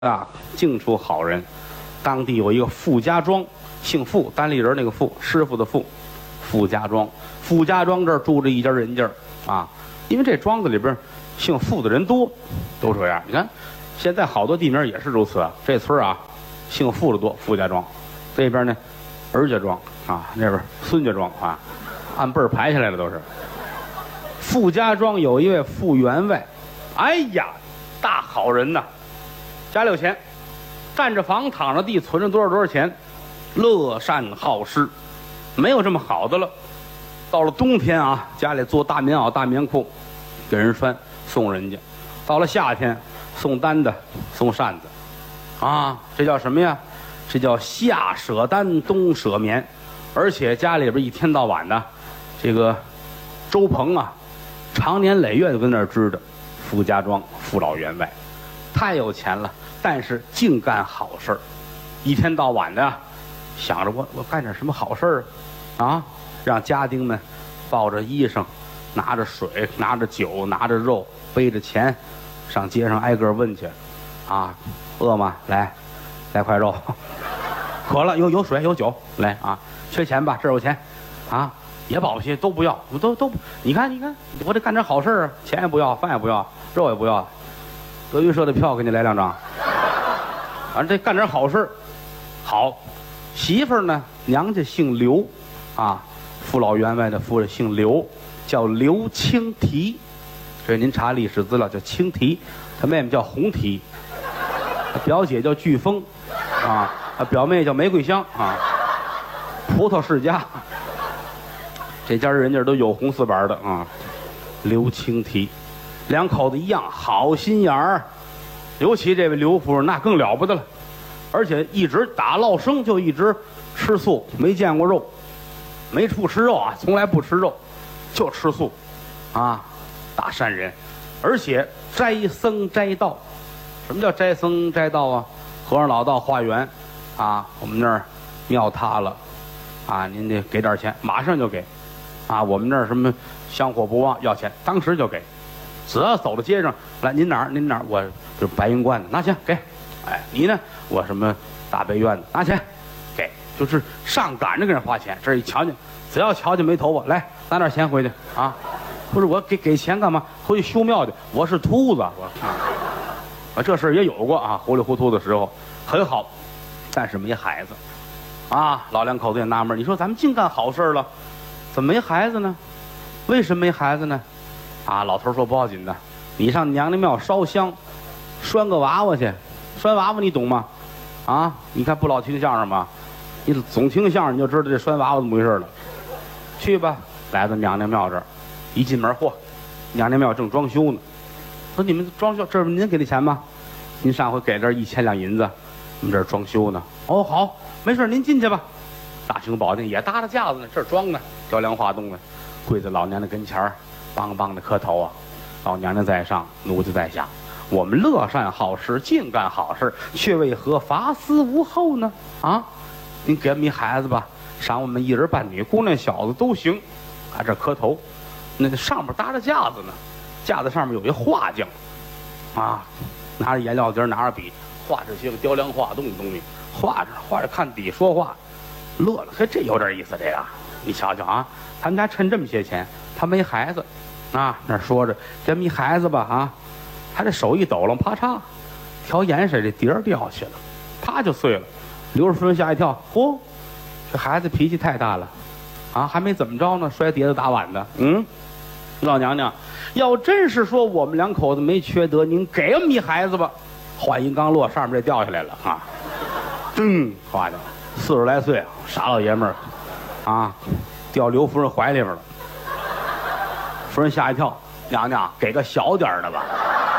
啊，净出好人。当地有一个傅家庄，姓傅，单立人那个傅，师傅的傅，傅家庄。傅家庄这儿住着一家人家啊，因为这庄子里边姓傅的人多，都这样。你看，现在好多地名也是如此啊。这村啊，姓傅的多，傅家庄。这边呢，儿家庄啊，那边孙家庄啊，按辈儿排下来了都是。傅家庄有一位傅员外，哎呀，大好人呐！家里有钱，占着房躺着地，存着多少钱，乐善好施，没有这么好的了。到了冬天啊，家里做大棉袄、大棉裤，给人穿送人家；到了夏天，送单的、送扇子，啊，这叫什么呀？这叫夏舍单，冬舍棉。而且家里边一天到晚的，这个周鹏啊，常年累月就跟那儿支着。傅家庄傅老员外太有钱了，但是净干好事儿，一天到晚的想着我干点什么好事儿啊，让家丁们抱着衣裳，拿着水，拿着酒，拿着肉，背着钱，上街上挨个问去，啊，饿吗？来块肉，渴了有水有酒，来啊，缺钱吧？这儿有钱，啊，别保不齐都不要，都，你看，我得干点好事儿啊，钱也不要，饭也不要，肉也不要。德云社的票给你来2张，反正这干点好事好，媳妇儿呢，娘家姓刘，啊，傅老员外的夫人姓刘，叫刘青提，这您查历史资料叫青提，他妹妹叫红提，表姐叫飓风，啊，表妹叫玫瑰香啊，葡萄世家，这家人家都有红4板的啊，刘青提。两口子一样好心眼儿，尤其这位刘夫人那更了不得了，而且一直打落生就一直吃素，没见过肉，不吃肉啊，从来不吃肉，就吃素，啊，大善人，而且斋僧斋道。什么叫斋僧斋道啊？和尚老道化缘，啊，我们那儿庙塌了，啊，您得给点钱，马上就给，啊，我们那儿什么香火不旺要钱，当时就给。只要走到街上来，您哪儿？我这白云观的，拿钱给。哎，你呢？我什么大悲院的，拿钱给。就是上赶着给人花钱，这一瞧见，只要瞧见没头发，来拿点钱回去啊！不是我给钱干嘛？回去修庙去。我是秃子，我这事儿也有过啊，糊里糊涂的时候很好，但是没孩子啊。老两口子也纳闷，你说咱们净干好事了，怎么没孩子呢？为什么没孩子呢？啊，老头说不要紧的，你上娘娘庙烧香，拴个娃娃去，拴娃娃你懂吗？啊，你看不老听相声吗？你总听相声你就知道这拴娃娃怎么回事了。去吧，来到娘娘庙这儿，一进门，嚯，娘娘庙正装修呢。说你们装修，这是您给的钱吗？您上回给这1000两银子，我们这儿装修呢。哦，好，没事，您进去吧。大雄宝殿也搭着架子呢，这儿装呢，雕梁画栋的，跪在老娘娘跟前儿。梆梆的磕头啊，老娘娘在上，奴家在下。我们乐善好施，净干好事，却为何发思无后呢？啊，您给我们一孩子吧，赏我们1人半女，姑娘小子都行。在这磕头，那上面搭着架子呢，架子上面有一画匠，啊，拿着颜料碟，拿着笔，画这些个雕梁画栋的东西，画着看底说话，乐了，嘿，这有点意思，这个你瞧瞧啊，他们家趁这么些钱。他没孩子，啊，那说着给我一孩子吧，啊，他这手一抖楞，啪嚓，调盐水这碟儿掉下去了，啪就碎了。刘夫人吓一跳，嚯，这孩子脾气太大了，啊，还没怎么着呢，摔碟子打碗的。老娘娘，要真是说我们两口子没缺德，您给我们一孩子吧。话音刚落，上面这掉下来了啊，哗的，40来岁，傻老爷们儿，啊，掉刘夫人怀里边了。夫人吓一跳，娘娘给个小点儿的吧，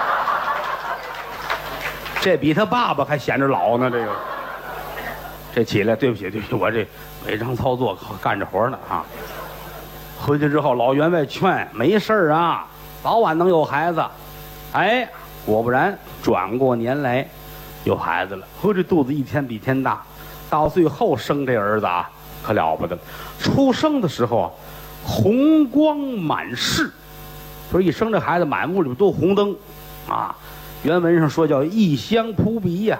这比他爸爸还显着老呢。这起来，对不起，我这违章操作干着活呢啊。回去之后，老员外劝没事儿啊，早晚能有孩子。哎，果不然，转过年来有孩子了。呵，这肚子一天比一天大，到最后生这儿子啊，可了不得了。出生的时候啊，红光满室，说一生这孩子，满屋里边都红灯，啊， 原文上说叫异香扑鼻呀、